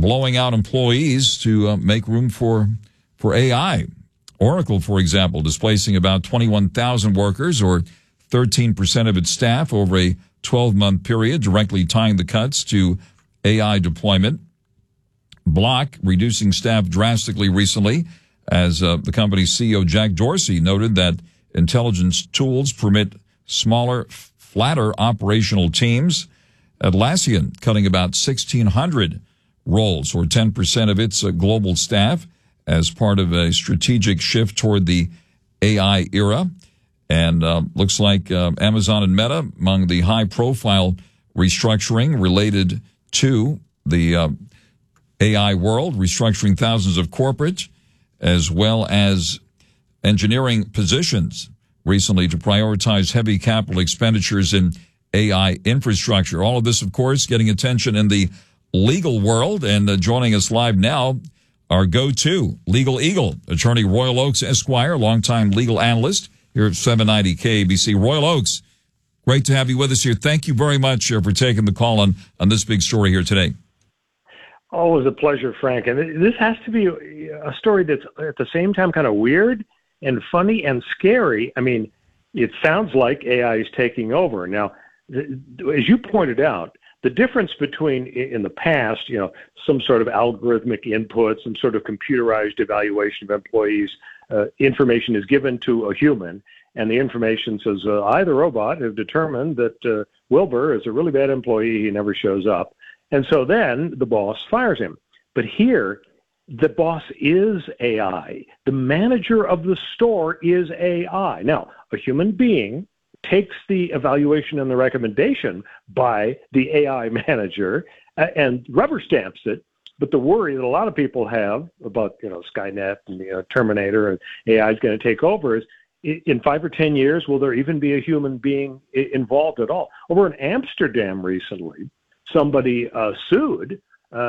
blowing out employees to make room for AI. Oracle, for example, displacing about 21,000 workers or 13% of its staff over a 12-month period, directly tying the cuts to AI deployment. Block reducing staff drastically recently as the company's CEO Jack Dorsey noted that intelligence tools permit smaller, flatter operational teams. Atlassian cutting about 1,600 roles or 10% of its global staff as part of a strategic shift toward the AI era. And looks like Amazon and Meta among the high-profile restructuring related to the AI world, restructuring thousands of corporate as well as engineering positions recently to prioritize heavy capital expenditures in AI infrastructure. All of this, of course, getting attention in the legal world. And joining us live now, our go-to legal eagle, attorney Royal Oakes Esquire, longtime legal analyst here at 790 KABC. Royal Oakes, great to have you with us here. Thank you very much for taking the call on this big story here today. Always a pleasure, Frank. And this has to be a story that's at the same time kind of weird and funny and scary. I mean, it sounds like AI is taking over. Now, as you pointed out, the difference between in the past, some sort of algorithmic input, some sort of computerized evaluation of employees, information is given to a human, and the information says, I, the robot, have determined that Wilbur is a really bad employee. He never shows up. And so then the boss fires him. But here, the boss is AI. The manager of the store is AI. Now, a human being takes the evaluation and the recommendation by the AI manager and rubber stamps it. But the worry that a lot of people have about, Skynet and Terminator and AI is going to take over is, in 5 or 10 years, will there even be a human being involved at all? Over in Amsterdam recently, somebody sued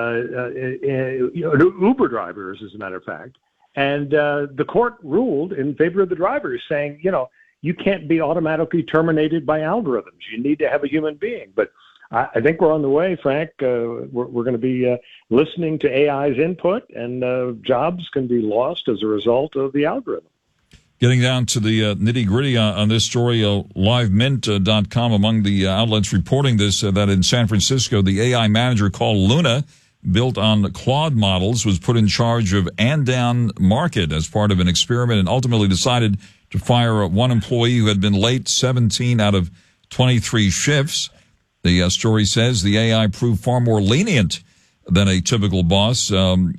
Uber drivers, as a matter of fact, and the court ruled in favor of the drivers, saying, you can't be automatically terminated by algorithms. You need to have a human being. But I think we're on the way, Frank. We're going to be listening to AI's input, and jobs can be lost as a result of the algorithm. Getting down to the nitty-gritty on this story, LiveMint.com, among the outlets reporting this, that in San Francisco, the AI manager called Luna, built on Claude models, was put in charge of Andan Market as part of an experiment and ultimately decided to fire one employee who had been late 17 out of 23 shifts. The story says the AI proved far more lenient than a typical boss,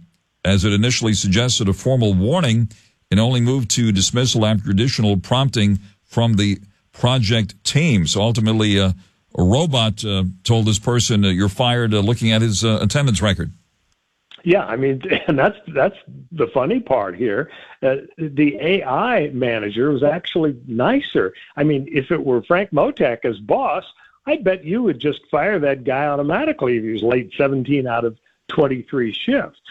as it initially suggested a formal warning and only moved to dismissal after additional prompting from the project team. So ultimately, a robot told this person, you're fired, looking at his attendance record. Yeah, I mean, and that's the funny part here. The AI manager was actually nicer. I mean, if it were Frank Motek as boss, I bet you would just fire that guy automatically if he was late 17 out of 23 shifts.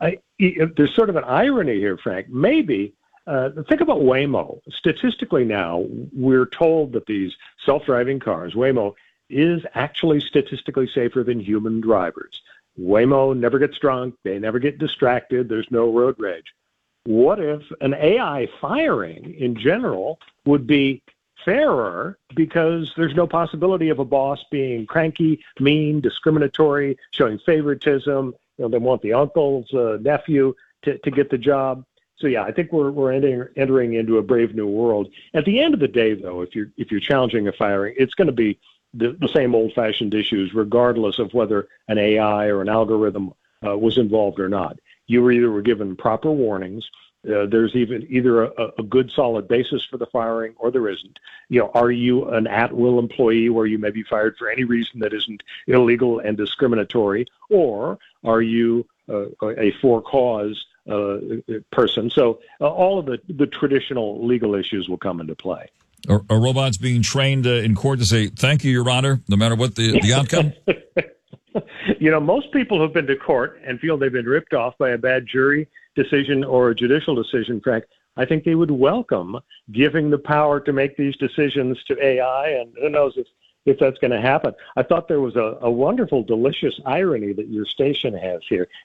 There's sort of an irony here, Frank. Maybe, think about Waymo. Statistically now, we're told that these self-driving cars, Waymo, is actually statistically safer than human drivers. Waymo never gets drunk. They never get distracted. There's no road rage. What if an AI firing in general would be fairer because there's no possibility of a boss being cranky, mean, discriminatory, showing favoritism? They want the uncle's nephew to get the job. So yeah, I think we're entering into a brave new world. At the end of the day, though, if you're challenging a firing, it's going to be the same old-fashioned issues, regardless of whether an AI or an algorithm was involved or not. You either were given proper warnings. There's either a good, solid basis for the firing, or there isn't. Are you an at-will employee where you may be fired for any reason that isn't illegal and discriminatory, or are you a for-cause person? So all of the traditional legal issues will come into play. Are robots being trained in court to say, thank you, Your Honor, no matter what the outcome? Most people who've been to court and feel they've been ripped off by a bad jury decision or a judicial decision, Frank, I think they would welcome giving the power to make these decisions to AI, and who knows if that's going to happen. I thought there was a wonderful, delicious irony that your station has here.